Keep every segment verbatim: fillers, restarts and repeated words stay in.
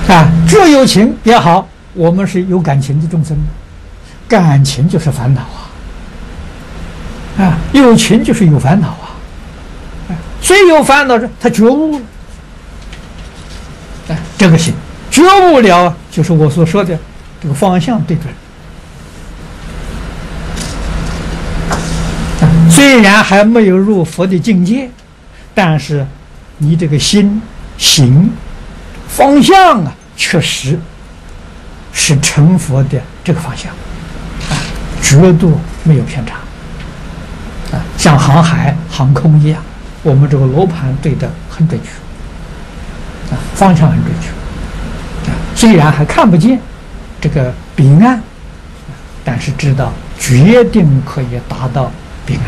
啊，只有情也好，我们是有感情的众生，感情就是烦恼啊，啊，有情就是有烦恼啊，啊，虽有烦恼，他觉悟了，啊，这个行，觉悟了，就是我所说的这个方向对准。啊，虽然还没有入佛的境界，但是你这个心行方向啊，确实是成佛的这个方向，啊，绝对没有偏差，啊，像航海、航空一样，我们这个罗盘对得很准确，啊，方向很准确，啊，虽然还看不见这个彼岸，但是知道决定可以达到彼岸。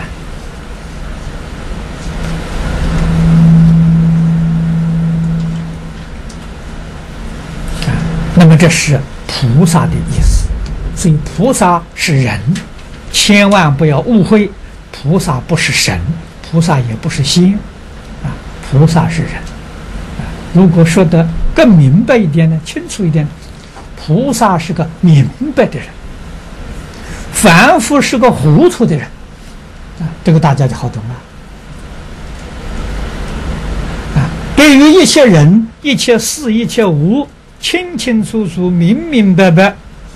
那么这是菩萨的意思，所以菩萨是人，千万不要误会，菩萨不是神，菩萨也不是仙，啊，菩萨是人。啊，如果说得更明白一点呢，清楚一点，菩萨是个明白的人，凡夫是个糊涂的人，啊，这个大家就好懂了。啊，对于一切人、一切事、一切物，清清楚楚、明明白白，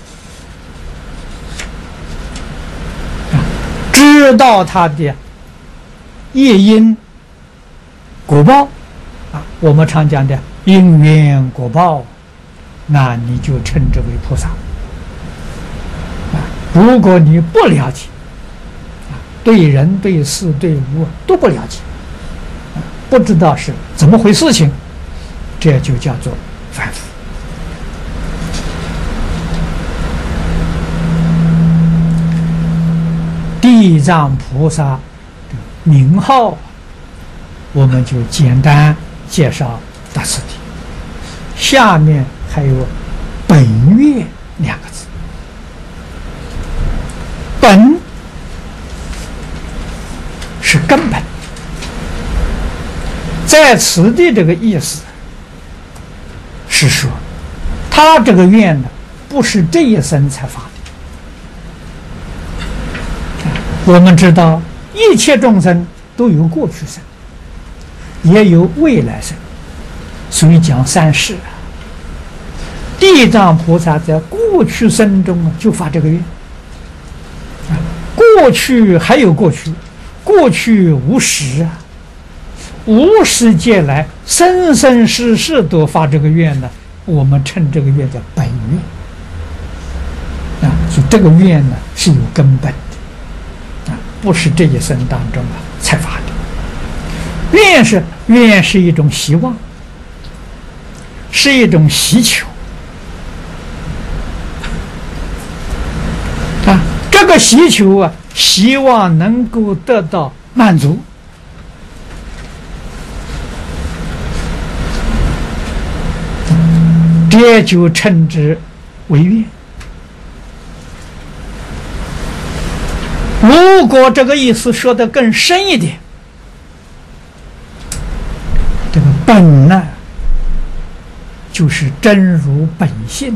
啊，知道他的业因果报，啊，我们常讲的因缘果报，那你就称之为菩萨。啊，如果你不了解，啊，对人、对事、对物都不了解，啊，不知道是怎么回事情，这就叫做凡夫。地藏菩萨的名号，我们就简单介绍到此地。下面还有本愿两个字，本是根本，在此地这个意思是说，他这个愿呢，不是这一生才发的。我们知道一切众生都有过去生，也有未来生，所以讲三世啊。地藏菩萨在过去生中啊就发这个愿，啊，过去还有过去，过去无始啊，无始劫来生生世世都发这个愿呢，我们称这个愿叫本愿啊，所以这个愿呢是有根本的。不是这一生当中啊才发的，愿是愿是一种希望，是一种希求啊，这个希求啊，希望能够得到满足，这就称之为愿。如果这个意思说得更深一点，这个本呢，就是真如本性，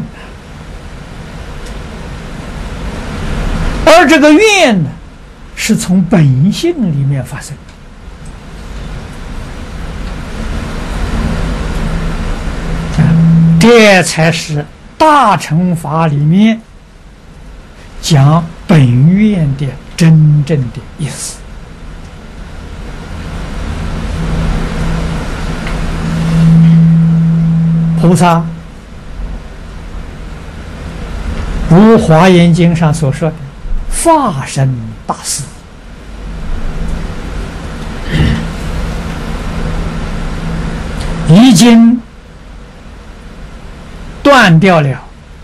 而这个愿呢，是从本性里面发生的，这才是大乘法里面讲本愿的真正的意思。菩萨如《华严经》上所说的法身大士，已经断掉了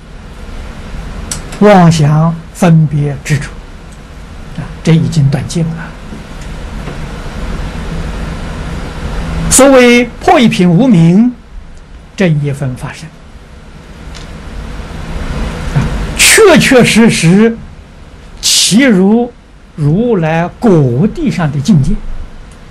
妄想分别执着，啊，这已经断尽了。所谓破一品无明，这一分法身，啊，确确实实其如如来果地上的境界。